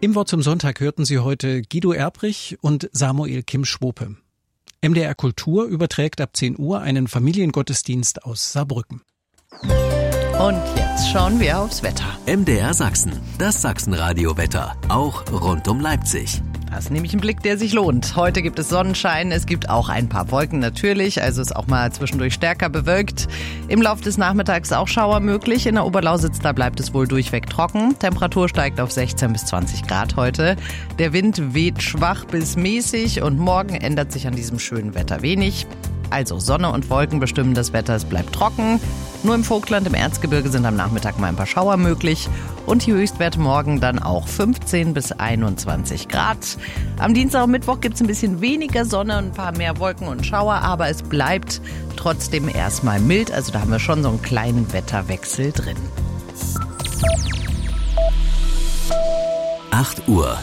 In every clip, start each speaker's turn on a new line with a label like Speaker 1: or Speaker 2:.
Speaker 1: Im Wort zum Sonntag hörten Sie heute Guido Erbrich und Samuel Kim-Schwope. MDR Kultur überträgt ab 10 Uhr einen Familiengottesdienst aus Saarbrücken.
Speaker 2: Und jetzt schauen wir aufs Wetter.
Speaker 3: MDR Sachsen, das Sachsenradio-Wetter, auch rund um Leipzig.
Speaker 2: Das ist nämlich ein Blick, der sich lohnt. Heute gibt es Sonnenschein, es gibt auch ein paar Wolken natürlich, also ist auch mal zwischendurch stärker bewölkt. Im Laufe des Nachmittags auch Schauer möglich. In der Oberlausitz, da bleibt es wohl durchweg trocken. Temperatur steigt auf 16 bis 20 Grad heute. Der Wind weht schwach bis mäßig und morgen ändert sich an diesem schönen Wetter wenig. Also Sonne und Wolken bestimmen das Wetter, es bleibt trocken. Nur im Vogtland, im Erzgebirge sind am Nachmittag mal ein paar Schauer möglich. Und die Höchstwerte morgen dann auch 15 bis 21 Grad. Am Dienstag und Mittwoch gibt es ein bisschen weniger Sonne, ein paar mehr Wolken und Schauer, aber es bleibt trotzdem erstmal mild. Also da haben wir schon so einen kleinen Wetterwechsel drin.
Speaker 3: 8 Uhr.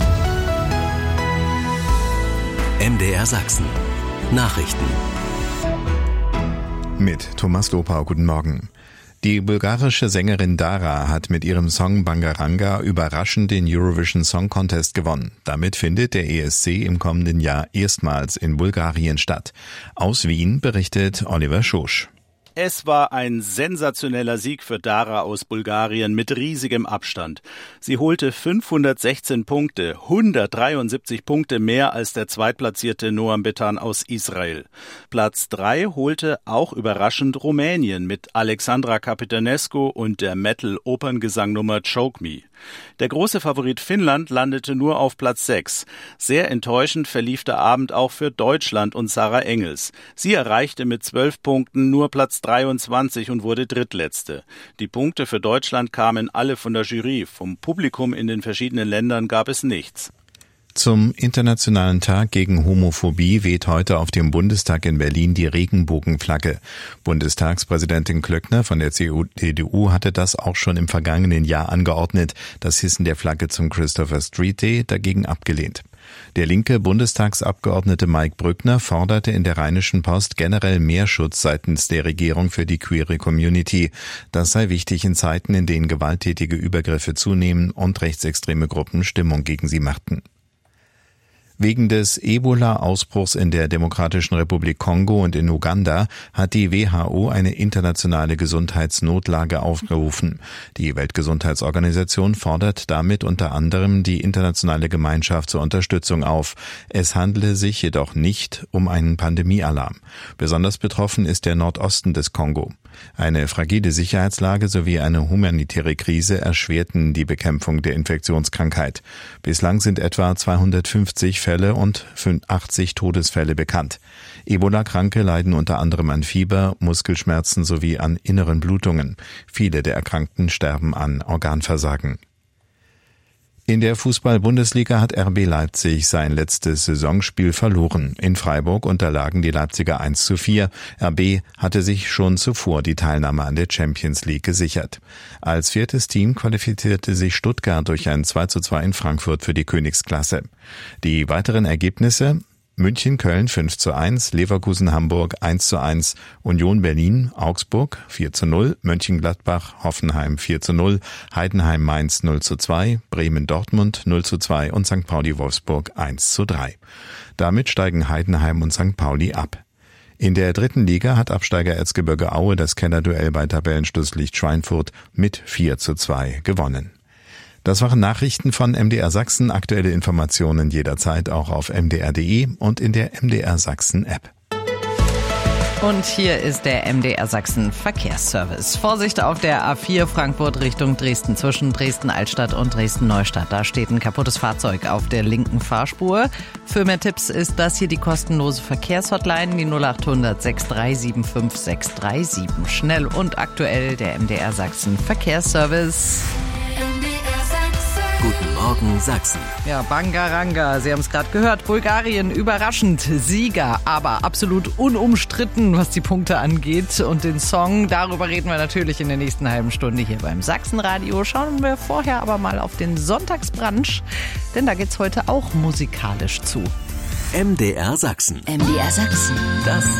Speaker 3: MDR Sachsen. Nachrichten.
Speaker 4: Mit Thomas Lopau, guten Morgen. Die bulgarische Sängerin Dara hat mit ihrem Song Bangaranga überraschend den Eurovision Song Contest gewonnen. Damit findet der ESC im kommenden Jahr erstmals in Bulgarien statt. Aus Wien berichtet Oliver Schosch.
Speaker 5: Es war ein sensationeller Sieg für Dara aus Bulgarien mit riesigem Abstand. Sie holte 516 Punkte, 173 Punkte mehr als der zweitplatzierte Noam Betan aus Israel. Platz 3 holte auch überraschend Rumänien mit Alexandra Capitanescu und der Metal-Operngesangnummer Choke Me. Der große Favorit Finnland landete nur auf Platz 6. Sehr enttäuschend verlief der Abend auch für Deutschland und Sarah Engels. Sie erreichte mit 12 Punkten nur Platz 23 und wurde Drittletzte. Die Punkte für Deutschland kamen alle von der Jury. Vom Publikum in den verschiedenen Ländern gab es nichts.
Speaker 4: Zum Internationalen Tag gegen Homophobie weht heute auf dem Bundestag in Berlin die Regenbogenflagge. Bundestagspräsidentin Klöckner von der CDU hatte das auch schon im vergangenen Jahr angeordnet, das Hissen der Flagge zum Christopher Street Day dagegen abgelehnt. Der linke Bundestagsabgeordnete Mike Brückner forderte in der Rheinischen Post generell mehr Schutz seitens der Regierung für die queere Community. Das sei wichtig in Zeiten, in denen gewalttätige Übergriffe zunehmen und rechtsextreme Gruppen Stimmung gegen sie machten. Wegen des Ebola-Ausbruchs in der Demokratischen Republik Kongo und in Uganda hat die WHO eine internationale Gesundheitsnotlage aufgerufen. Die Weltgesundheitsorganisation fordert damit unter anderem die internationale Gemeinschaft zur Unterstützung auf. Es handele sich jedoch nicht um einen Pandemiealarm. Besonders betroffen ist der Nordosten des Kongo. Eine fragile Sicherheitslage sowie eine humanitäre Krise erschwerten die Bekämpfung der Infektionskrankheit. Bislang sind etwa 250 Fälle und 85 Todesfälle bekannt. Ebola-Kranke leiden unter anderem an Fieber, Muskelschmerzen sowie an inneren Blutungen. Viele der Erkrankten sterben an Organversagen. In der Fußball-Bundesliga hat RB Leipzig sein letztes Saisonspiel verloren. In Freiburg unterlagen die Leipziger 1:4. RB hatte sich schon zuvor die Teilnahme an der Champions League gesichert. Als viertes Team qualifizierte sich Stuttgart durch ein 2:2 in Frankfurt für die Königsklasse. Die weiteren Ergebnisse: München, Köln 5:1, Leverkusen, Hamburg 1:1, Union Berlin, Augsburg 4:0, Mönchengladbach, Hoffenheim 4:0, Heidenheim, Mainz 0:2, Bremen, Dortmund 0:2 und St. Pauli, Wolfsburg 1:3. Damit steigen Heidenheim und St. Pauli ab. In der dritten Liga hat Absteiger Erzgebirge Aue das Kellerduell bei Tabellenschlusslicht Schweinfurt mit 4:2 gewonnen. Das waren Nachrichten von MDR Sachsen. Aktuelle Informationen jederzeit auch auf mdr.de und in der MDR Sachsen App.
Speaker 2: Und hier ist der MDR Sachsen Verkehrsservice. Vorsicht auf der A4 Frankfurt Richtung Dresden zwischen Dresden-Altstadt und Dresden-Neustadt. Da steht ein kaputtes Fahrzeug auf der linken Fahrspur. Für mehr Tipps ist das hier die kostenlose Verkehrshotline, die 0800 6375 637. Schnell und aktuell der MDR Sachsen Verkehrsservice.
Speaker 3: Guten Morgen Sachsen.
Speaker 2: Ja, Bangaranga, Sie haben es gerade gehört, Bulgarien überraschend Sieger, aber absolut unumstritten, was die Punkte angeht und den Song. Darüber reden wir natürlich in der nächsten halben Stunde hier beim Sachsenradio. Schauen wir vorher aber mal auf den Sonntagsbrunch, denn da geht's heute auch musikalisch zu.
Speaker 3: MDR Sachsen.
Speaker 6: MDR Sachsen.
Speaker 3: Das